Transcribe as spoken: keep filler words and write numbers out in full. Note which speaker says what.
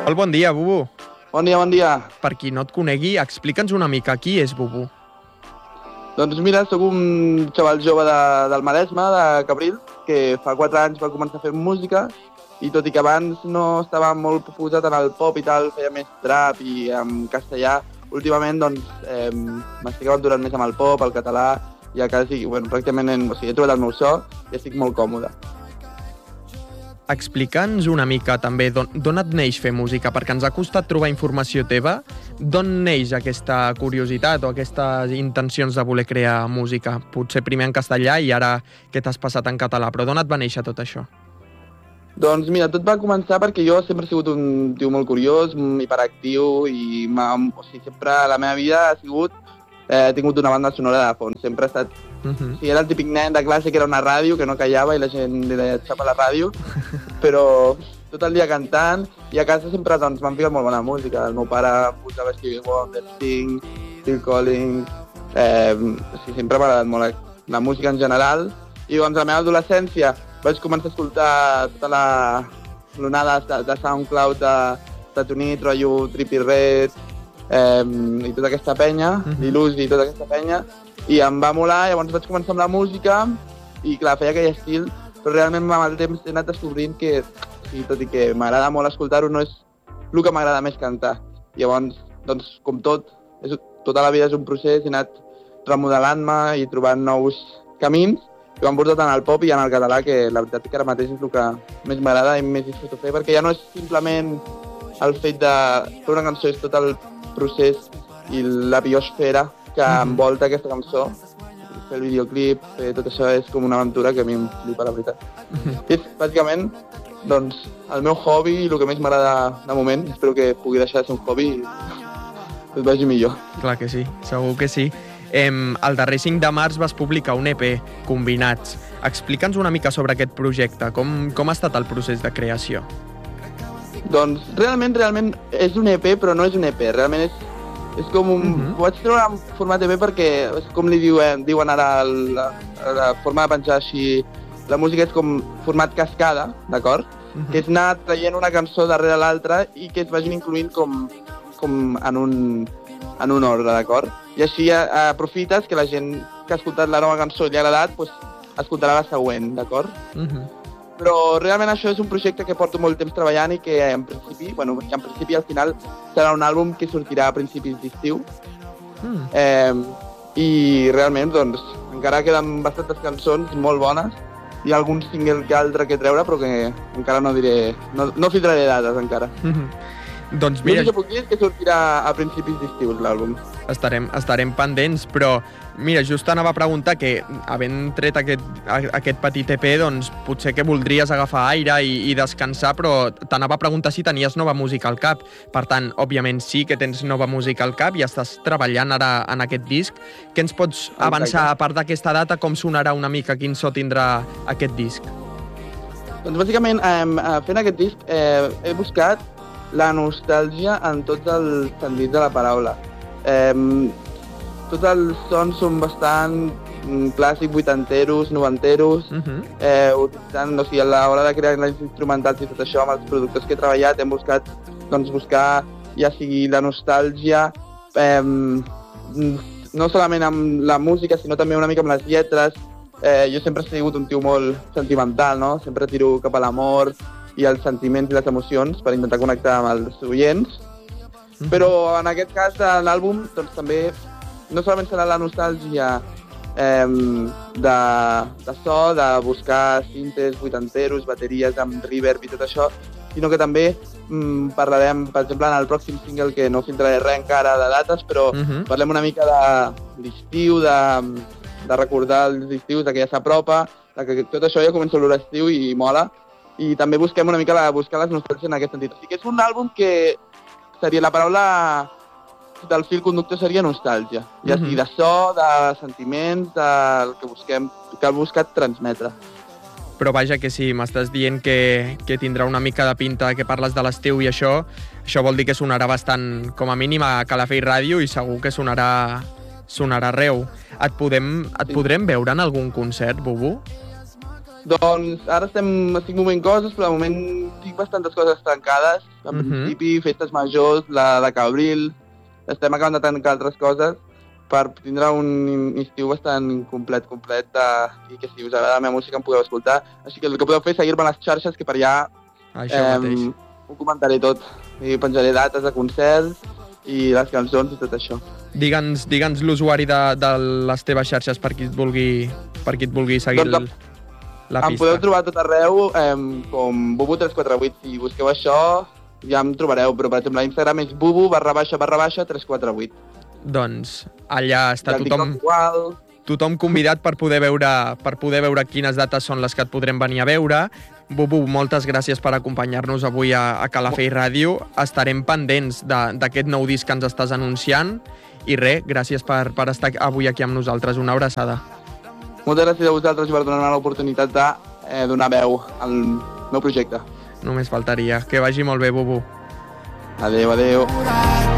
Speaker 1: Molt bon dia, Bubu.
Speaker 2: Bon dia, bon dia.
Speaker 1: Per qui no et conegui, explica'ns una mica qui és Bubu.
Speaker 2: Doncs mira, sóc un xaval jove de, del Maresme, de Cabrils, que fa quatre anys va començar a fer música i tot i que abans no estava molt posat en el pop i tal, feia més trap i en castellà, últimament doncs, eh, m'estic aventurant més amb el pop, el català, i a quasi, bueno, pràcticament en, o sigui, he trobat el meu so i estic molt còmode.
Speaker 1: Explica'ns una mica també d'on et neix fer música, perquè ens ha costat trobar informació teva. D'on neix aquesta curiositat o aquestes intencions de voler crear música? Potser primer en castellà i ara que t'has passat en català, però d'on et va néixer tot això?
Speaker 2: Doncs mira, tot va començar perquè jo sempre he sigut un tio molt curiós, hiperactiu i o sigui, sempre la meva vida ha sigut eh, he tingut una banda sonora de fons. Sempre he estat... Uh -huh. Sí, era el típic nen de classe que era una ràdio, que no callava i la gent li deia xapa la ràdio, però tot el dia cantant i a casa sempre doncs, m'han ficat molt bona música. El meu pare posava Stevie Wonder, Sting, Phil Collins... Eh, sí, sempre m'ha agradat molt la, la música en general i doncs a la meva adolescència vaig començar a escoltar tota la l'onada de, de SoundCloud d'Estats Units, rotllo Trippie Redd eh, i tota aquesta penya, uh-huh. l'Il·lusi i tota aquesta penya, i em va molar, llavors vaig començar amb la música i clar, feia aquell estil, però realment amb el temps he anat descobrint que, sí, tot i que m'agrada molt escoltar-ho, no és el que m'agrada més cantar. Llavors, doncs, com tot, és, tota la vida és un procés, he anat remodelant-me i trobant nous camins que m'han portat en el pop i en el català, que la veritat que ara mateix és el que més m'agrada i més disfruto fer, perquè ja no és simplement el fet de fer una cançó, és tot el procés i la biosfera que envolta aquesta cançó. Fer el videoclip, fer tot això és com una aventura que a mi em flipa, la veritat. És, bàsicament, doncs, el meu hobby i el que més m'agrada de moment. Espero que pugui deixar de ser un hobby i que et vagi millor.
Speaker 1: Clar que sí, segur que sí. Eh, el darrer cinc de març vas publicar un E P, Combinats. Explica'ns una mica sobre aquest projecte. Com, com ha estat el procés de creació?
Speaker 2: Doncs realment, realment és un E P, però no és un E P. Realment és, és com un... Uh-huh. Ho vaig treure en format E P perquè, és com li diuen, diuen ara la, la forma de penjar així, la música és com format cascada, d'acord? Uh-huh. Que és anar traient una cançó darrere l'altra i que es vagin incloent com, com en un... en un ordre, d'acord? I així eh, aprofites que la gent que ha escoltat la nova cançó i li ha agradat, pues, escoltarà la següent, d'acord? Uh-huh. Però realment això és un projecte que porto molt temps treballant i que en principi, bueno, en principi al final serà un àlbum que sortirà a principis d'estiu. Uh-huh. Eh, I realment, doncs, encara queden bastantes cançons molt bones. Hi ha algun single que altre que treure, però que encara no diré... No, no filtraré dates, encara. Uh-huh.
Speaker 1: Doncs mira...
Speaker 2: L'únic que puc dir és que sortirà a principis d'estiu, l'àlbum.
Speaker 1: Estarem, estarem pendents, però mira, just anava a preguntar que, havent tret aquest, aquest petit E P, doncs potser que voldries agafar aire i, i descansar, però t'anava a preguntar si tenies nova música al cap. Per tant, òbviament sí que tens nova música al cap i estàs treballant ara en aquest disc. Què ens pots avançar, a part d'aquesta data, com sonarà una mica, quin so tindrà aquest disc?
Speaker 2: Doncs bàsicament, eh, fent aquest disc, eh, he buscat la nostàlgia en tots els sentits de la paraula. Eh, tots els sons són bastant clàssics, vuitanteros, novanteros, uh-huh. eh, utilitzant, o sigui, a l'hora de crear els instrumentals i tot això, amb els productors que he treballat, hem buscat, doncs, buscar ja sigui la nostàlgia, eh, no solament amb la música, sinó també una mica amb les lletres. Eh, jo sempre he sigut un tio molt sentimental, no? Sempre tiro cap a l'amor i els sentiments i les emocions per intentar connectar amb els oients. Mm-hmm. Però en aquest cas de l'àlbum doncs, també no solament serà la nostàlgia eh, de, de so, de buscar cintes, vuitanteros, bateries amb reverb i tot això, sinó que també mm, parlarem, per exemple, en el pròxim single, que no filtraré res encara de dates, però mm-hmm. parlem una mica d'estiu, de, de, de recordar els estius, que ja s'apropa, que tot això ja comença l'hora estiu i mola. I també busquem una mica la, buscar les nostàlgies en aquest sentit. O sigui que és un àlbum que seria la paraula del fil conductor seria nostàlgia. Ja sigui de so, de sentiments, del que busquem, que hem buscat transmetre.
Speaker 1: Però vaja que sí, m'estàs dient que, que tindrà una mica de pinta, que parles de l'estiu i això, això vol dir que sonarà bastant, com a mínim, a Calafell Ràdio i segur que sonarà, sonarà arreu. Et, podem, et sí. podrem veure en algun concert, Bubu?
Speaker 2: Doncs ara estem, estic movent coses, però de moment tinc bastantes coses tancades. En
Speaker 1: Mhm.
Speaker 2: principi, festes majors, la de Cabril, estem acabant de tancar altres coses per tindre un estiu bastant complet, complet, de, i que si us agrada la meva música em podeu escoltar. Així que el que podeu fer és seguir-me a les xarxes, que per allà
Speaker 1: Això mateix.
Speaker 2: ho comentaré tot. I penjaré dates de concerts i les cançons i tot això.
Speaker 1: Digue'ns digue'ns l'usuari de, de les teves xarxes per qui et vulgui, per qui et vulgui seguir
Speaker 2: Doncs
Speaker 1: el, la
Speaker 2: Em
Speaker 1: pista.
Speaker 2: podeu trobar a tot arreu, eh, com bubu tres quatre vuit. Si busqueu això, ja em trobareu. Però, per exemple, a Instagram és bubu barra baixa barra baixa tres quatre vuit.
Speaker 1: Doncs allà està
Speaker 2: I el
Speaker 1: tothom,
Speaker 2: TikTok igual.
Speaker 1: tothom convidat per poder veure per poder veure quines dates són les que et podrem venir a veure. Bubu, moltes gràcies per acompanyar-nos avui a, a Calafell Ràdio. Estarem pendents d'aquest nou disc que ens estàs anunciant. I res, gràcies per, per estar avui aquí amb nosaltres. Una abraçada.
Speaker 2: Moltes gràcies a vosaltres per donar-me l'oportunitat de eh, donar veu al meu projecte.
Speaker 1: Només faltaria. Que vagi molt bé, Bubu.
Speaker 2: Adéu, adéu.